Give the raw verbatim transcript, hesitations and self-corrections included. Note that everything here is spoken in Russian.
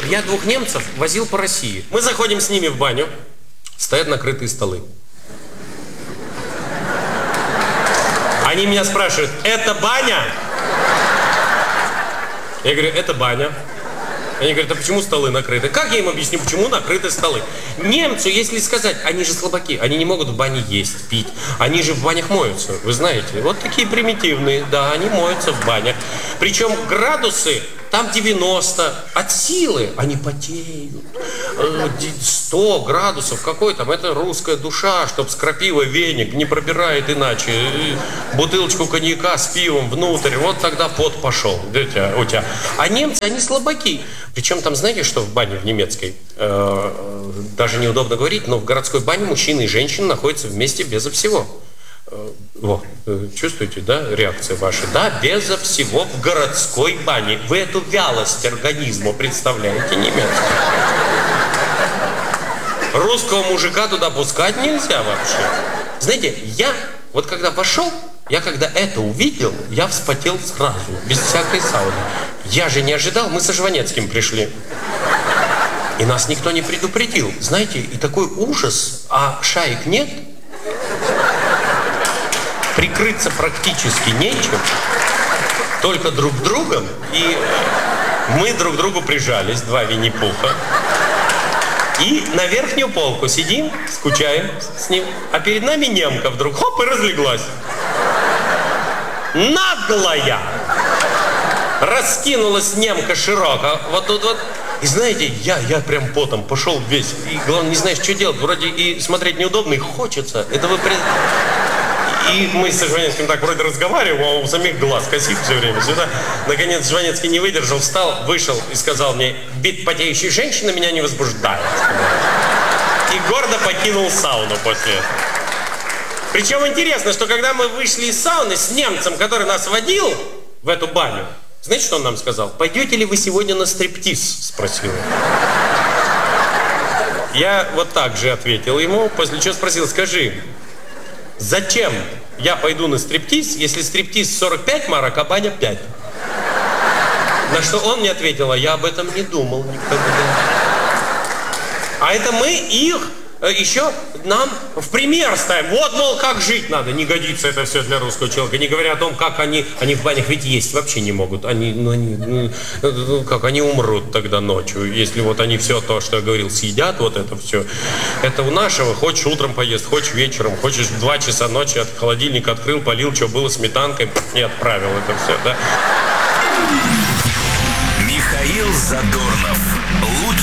я двух немцев возил по России. Мы заходим с ними в баню, стоят накрытые столы. Они меня спрашивают, это баня? Я говорю, это баня. Они говорят, а почему столы накрыты? Как я им объясню, почему накрыты столы? Немцу, если сказать, они же слабаки, они не могут в бане есть, пить. Они же в банях моются, вы знаете. Вот такие примитивные, да, они моются в банях. Причем градусы там девяносто, от силы они потеют. сто градусов, какой там, это русская душа, чтоб с крапивой веник не пробирает иначе. Бутылочку коньяка с пивом внутрь, вот тогда пот пошел у тебя, у тебя. А немцы, они слабаки. Причем там, знаете, что в бане в немецкой? Э, даже неудобно говорить, но в городской бане мужчины и женщины находятся вместе безо всего. Э, вот, чувствуете, да, реакция ваша? Да, безо всего в городской бане. Вы эту вялость организма представляете немецкую? Русского мужика туда пускать нельзя вообще. Знаете, я, вот когда пошел, я когда это увидел, я вспотел сразу, без всякой сауны. Я же не ожидал, мы со Жванецким пришли. И нас никто не предупредил. Знаете, и такой ужас, а шаек нет. Прикрыться практически нечем. Только друг другом. И мы друг к другу прижались, два Винни-Пуха. И на верхнюю полку сидим, скучаем с ним. А перед нами немка вдруг, хоп, и разлеглась. Наглая! Раскинулась немка широко. Вот тут вот. И знаете, я, я прям потом пошел весь. И главное, не знаешь, что делать. Вроде и смотреть неудобно, и хочется. Это вы... При... И мы с Жванецким так вроде разговариваем, а у самих глаз косит все время сюда. Наконец Жванецкий не выдержал, встал, вышел и сказал мне, бит потеющей женщины меня не возбуждает. И гордо покинул сауну после этого. Причем интересно, что когда мы вышли из сауны с немцем, который нас водил в эту баню, знаете, что он нам сказал? Пойдете ли вы сегодня на стриптиз? Спросил. Я вот так же ответил ему, после чего спросил, скажи, зачем я пойду на стриптиз, если стриптиз сорок пять марок, а баня пять? На что он мне ответил, а я об этом не думал никогда. А это мы их еще нам в пример ставим. Вот, мол, как жить надо. Не годится это все для русского человека. Не говоря о том, как они, они в банях ведь есть вообще не могут. Они, ну, они, ну, как они умрут тогда ночью, если вот они все то, что я говорил, съедят, вот это все. Это у нашего, хочешь утром поест, хочешь вечером, хочешь в два часа ночи от холодильника открыл, полил, что было сметанкой и отправил это все, да. Михаил Задорнов.